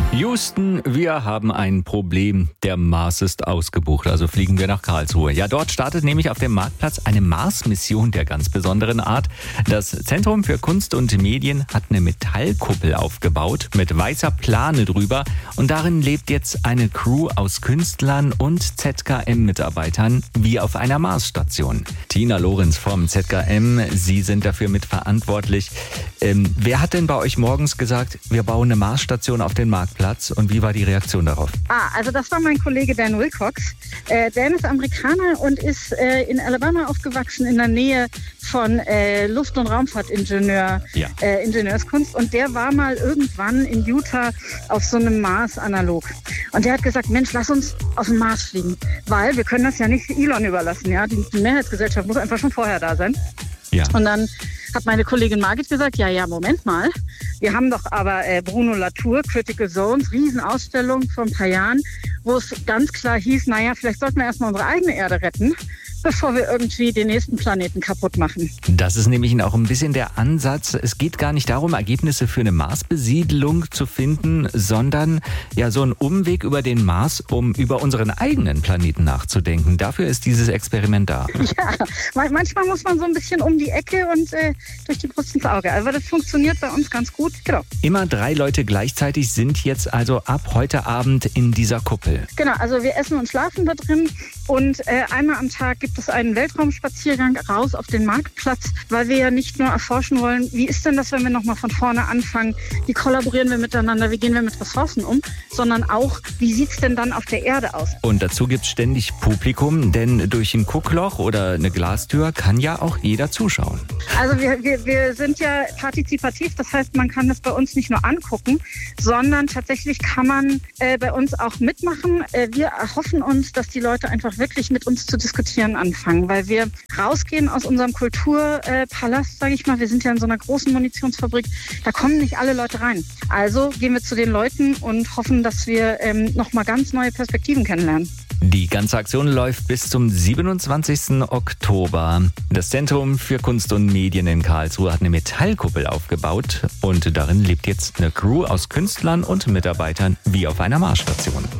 Houston, wir haben ein Problem. Der Mars ist ausgebucht, also fliegen wir nach Karlsruhe. Ja, dort startet nämlich auf dem Marktplatz eine Mars-Mission der ganz besonderen Art. Das Zentrum für Kunst und Medien hat eine Metallkuppel aufgebaut mit weißer Plane drüber und darin lebt jetzt eine Crew aus Künstlern und ZKM-Mitarbeitern wie auf einer Marsstation. Tina Lorenz vom ZKM, Sie sind dafür mitverantwortlich. Wer hat denn bei euch morgens gesagt, wir bauen eine Marsstation auf den Marktplatz? Und wie war die Reaktion darauf? Also das war mein Kollege Dan Wilcox. Dan ist Amerikaner und ist in Alabama aufgewachsen, in der Nähe von Luft- und Raumfahrtingenieur, Ingenieurskunst. Und der war mal irgendwann in Utah auf so einem Mars-Analog. Und der hat gesagt, Mensch, lass uns auf den Mars fliegen. Weil wir können das ja nicht Elon überlassen. Ja? Die Mehrheitsgesellschaft muss einfach schon vorher da sein. Ja. Und dann hat meine Kollegin Margit gesagt, ja, Moment mal. Wir haben doch aber Bruno Latour, Critical Zones, Riesenausstellung vor ein paar Jahren, wo es ganz klar hieß, vielleicht sollten wir erstmal unsere eigene Erde retten, bevor wir irgendwie den nächsten Planeten kaputt machen. Das ist nämlich auch ein bisschen der Ansatz. Es geht gar nicht darum, Ergebnisse für eine Marsbesiedlung zu finden, sondern ja so ein Umweg über den Mars, um über unseren eigenen Planeten nachzudenken. Dafür ist dieses Experiment da. Ja, manchmal muss man so ein bisschen um die Ecke und durch die Brust ins Auge. Aber das funktioniert bei uns ganz gut. Genau. Immer 3 Leute gleichzeitig sind jetzt also ab heute Abend in dieser Kuppel. Genau, also wir essen und schlafen da drin und einmal am Tag gibt es einen Weltraumspaziergang raus auf den Marktplatz, weil wir ja nicht nur erforschen wollen, wie ist denn das, wenn wir nochmal von vorne anfangen, wie kollaborieren wir miteinander, wie gehen wir mit Ressourcen um, sondern auch, wie sieht es denn dann auf der Erde aus? Und dazu gibt es ständig Publikum, denn durch ein Guckloch oder eine Glastür kann ja auch jeder zuschauen. Also wir sind ja partizipativ, das heißt, man kann das bei uns nicht nur angucken, sondern tatsächlich kann man bei uns auch mitmachen. Wir erhoffen uns, dass die Leute einfach wirklich mit uns zu diskutieren anfangen, weil wir rausgehen aus unserem Kulturpalast, sage ich mal. Wir sind ja in so einer großen Munitionsfabrik. Da kommen nicht alle Leute rein. Also gehen wir zu den Leuten und hoffen, dass wir nochmal ganz neue Perspektiven kennenlernen. Die ganze Aktion läuft bis zum 27. Oktober. Das Zentrum für Kunst und Medien in Karlsruhe hat eine Metallkuppel aufgebaut und darin lebt jetzt eine Crew aus Künstlern und Mitarbeitern wie auf einer Marsstation.